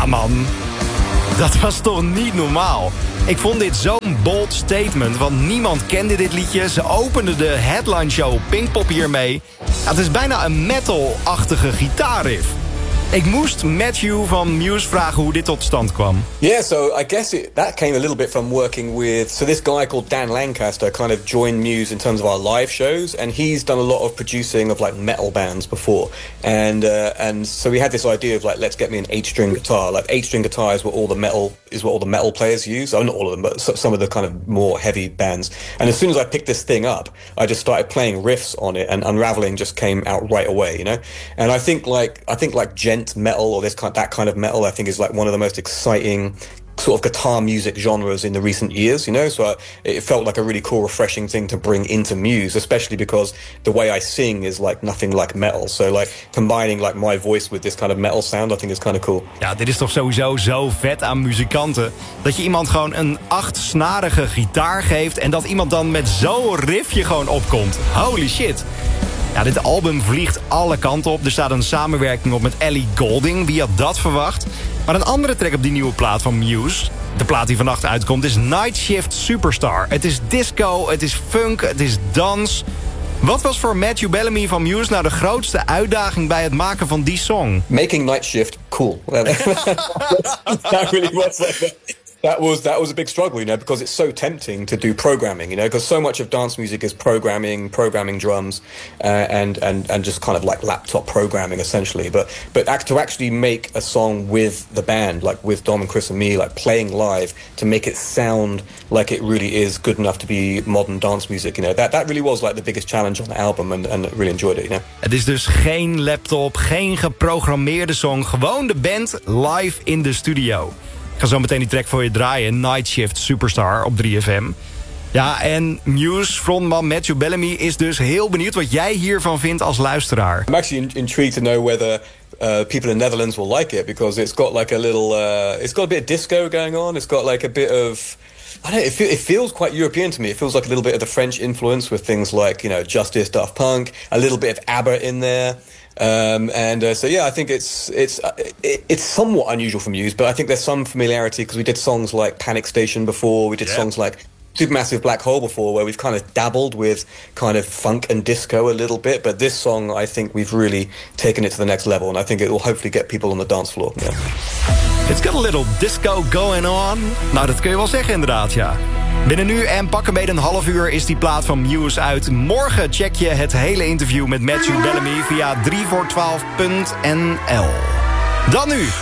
Ja man, dat was toch niet normaal. Ik vond dit zo'n bold statement, want niemand kende dit liedje. Ze openden de headline show Pinkpop hiermee. Ja, het is bijna een metal-achtige gitaarriff. Ik moest Matthew van Muse vragen hoe dit tot stand kwam. Yeah, so I guess that came a little bit from working with... So this guy called Dan Lancaster kind of joined Muse in terms of our live shows. And he's done a lot of producing of like metal bands before. And so we had this idea of like, let's get me an 8-string guitar. Like 8-string guitar is what all the metal players use. Oh, not all of them, but some of the kind of more heavy bands. And as soon as I picked this thing up, I just started playing riffs on it, and Unraveling just came out right away, you know? And I think like gent metal or that kind of metal, I think is like one of the most exciting sort of guitar music genres in the recent years, you know? So it felt like a really cool, refreshing thing to bring into Muse, especially because the way I sing is like nothing like metal. So like combining like my voice with this kind of metal sound, I think is kind of cool. Ja, dit is toch sowieso zo vet aan muzikanten. Dat je iemand gewoon een 8-snarige gitaar geeft en dat iemand dan met zo'n riffje gewoon opkomt. Holy shit. Ja, dit album vliegt alle kanten op. Er staat een samenwerking op met Ellie Goulding. Wie had dat verwacht? Maar een andere track op die nieuwe plaat van Muse, de plaat die vannacht uitkomt, is Night Shift Superstar. Het is disco, het is funk, het is dans. Wat was voor Matthew Bellamy van Muse nou de grootste uitdaging bij het maken van die song? Making Night Shift cool. That really was like that was a big struggle, you know, because it's so tempting to do programming, you know, because so much of dance music is programming drums, and just kind of like laptop programming essentially. But to actually make a song with the band, like with Dom and Chris and me, like playing live, to make it sound like it really is good enough to be modern dance music, you know, that really was like the biggest challenge on the album, and really enjoyed it, you know. Het is dus geen laptop, geen geprogrammeerde song, gewoon de band live in de studio. Ik ga zo meteen die track voor je draaien. Night Shift Superstar op 3FM. Ja, en Muse frontman Matthew Bellamy is dus heel benieuwd wat jij hiervan vindt als luisteraar. I'm actually intrigued to know whether people in the Netherlands will like it, because it's got like a little, it's got a bit of disco going on. It's got like a bit of, I don't know, it feels quite European to me. It feels like a little bit of the French influence with things like, you know, Justice, Daft Punk, a little bit of ABBA in there. So yeah, I think it's somewhat unusual for Muse, but I think there's some familiarity because we did songs like Panic Station before, we did songs like Supermassive Black Hole before, where we've kind of dabbled with kind of funk and disco a little bit, but this song I think we've really taken it to the next level, and I think it will hopefully get people on the dance floor. Yeah. It's got a little disco going on. Nou, dat kun je wel zeggen inderdaad, ja. Binnen nu en pakken beet een half uur is die plaat van Muse uit. Morgen check je het hele interview met Matthew Bellamy via 3voor12.nl. Dan nu